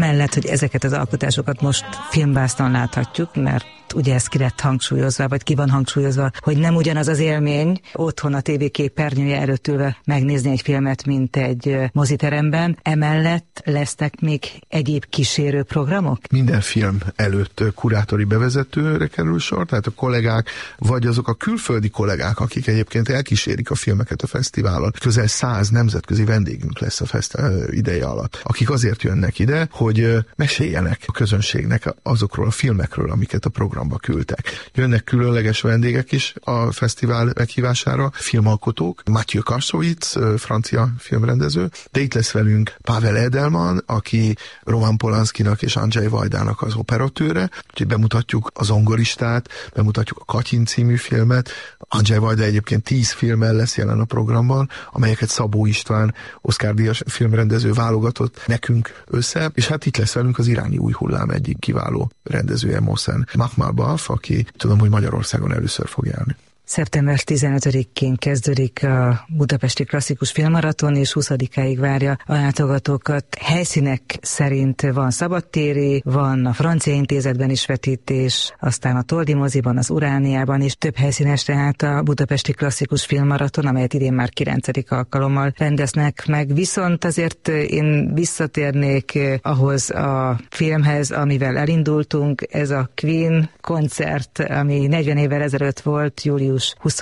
amellett, hogy ezeket az alkotásokat most filmvásznon láthatjuk, mert ugye ez ki lett hangsúlyozva, vagy ki van hangsúlyozva, hogy nem ugyanaz az élmény otthon a tévé képernyője előtt ülve megnézni egy filmet, mint egy moziteremben. Emellett lesznek még egyéb kísérő programok? Minden film előtt kurátori bevezetőre kerül sor, tehát a kollégák, vagy azok a külföldi kollégák, akik egyébként elkísérik a filmeket a fesztiválon. Közel 100 nemzetközi vendégünk lesz a fesztivál ideje alatt, akik azért jönnek ide, hogy meséljenek a közönségnek azokról a filmekről, amiket a programba küldtek. Jönnek különleges vendégek is a fesztivál meghívására, filmalkotók, Mathieu Kassovitz, francia filmrendező, de itt lesz velünk Pavel Edelman, aki Roman Polanskinak és Andrzej Wajdának az operatőre, úgyhogy bemutatjuk a Zongoristát, bemutatjuk a Katyin című filmet. Andrzej Wajda egyébként 10 filmmel lesz jelen a programban, amelyeket Szabó István, Oscar-díjas filmrendező válogatott nekünk össze, és hát itt lesz velünk az iráni új hullám egyik kiváló rendezője, Mohsen Makhmalbaf, aki tudom, hogy Magyarországon először fog járni. Szeptember 15-én kezdődik a Budapesti Klasszikus Filmmaraton, és 20-áig várja a látogatókat. Helyszínek szerint van szabadtéri, van a Francia Intézetben is vetítés, aztán a Toldi moziban, az Urániában is több helyszínes, tehát a Budapesti Klasszikus Filmmaraton, amelyet idén már 9. alkalommal rendeznek meg. Viszont azért én visszatérnék ahhoz a filmhez, amivel elindultunk, ez a Queen koncert, ami 40 évvel ezelőtt volt, július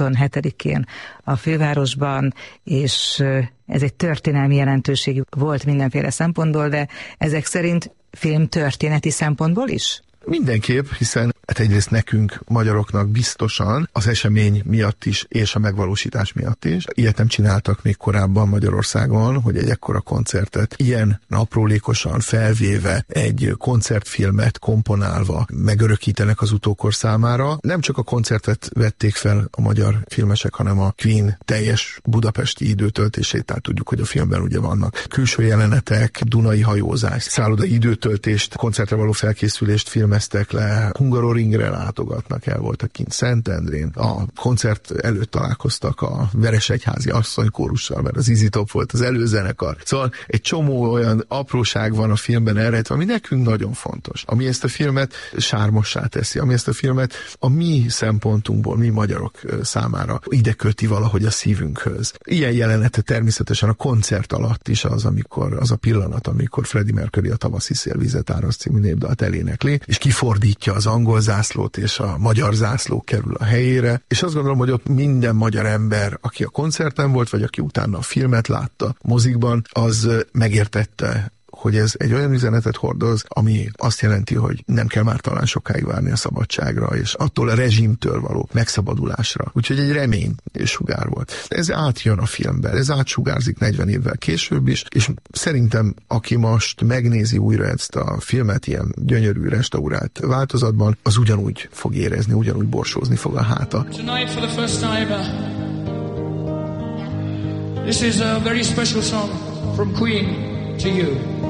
27-én a fővárosban, és ez egy történelmi jelentőségű volt mindenféle szempontból, de ezek szerint filmtörténeti szempontból is? Mindenképp, hiszen hát egyrészt nekünk, magyaroknak biztosan az esemény miatt is, és a megvalósítás miatt is. Ilyet nem csináltak még korábban Magyarországon, hogy egy ekkora koncertet ilyen aprólékosan felvéve, egy koncertfilmet komponálva megörökítenek az utókor számára. Nem csak a koncertet vették fel a magyar filmesek, hanem a Queen teljes budapesti időtöltését, tehát tudjuk, hogy a filmben ugye vannak külső jelenetek, dunai hajózás, szállodai időtöltést, koncertre való felkészülést filmeztek le, Hungaroringre látogatnak el, voltak kint Szentendrén, a koncert előtt találkoztak a Veresegyházi asszonykórussal, mert az Easy Top volt az előzenekar. Szóval egy csomó olyan apróság van a filmben elrejtve, ami nekünk nagyon fontos, ami ezt a filmet sármossá teszi, ami ezt a filmet a mi szempontunkból, mi magyarok számára ide köti valahogy a szívünkhöz. Ilyen jelenete természetesen a koncert alatt is amikor az a pillanat, amikor Freddie Mercury a Tavaszi szélvizet áraszt című népdalt elénekli, és kifordítja az angol zászlót, és a magyar zászló kerül a helyére, és azt gondolom, hogy ott minden magyar ember, aki a koncerten volt, vagy aki utána a filmet látta mozikban, az megértette, hogy ez egy olyan üzenetet hordoz, ami azt jelenti, hogy nem kell már talán sokáig várni a szabadságra, és attól a rezsimtől való megszabadulásra. Úgyhogy egy remény és sugár volt. Ez átjön a filmben, ez átsugárzik 40 évvel később is, és szerintem, aki most megnézi újra ezt a filmet ilyen gyönyörű, restaurált változatban, az ugyanúgy fog érezni, ugyanúgy borsózni fog a háta. Tonight for the first time, this is a very special song from Queen to you.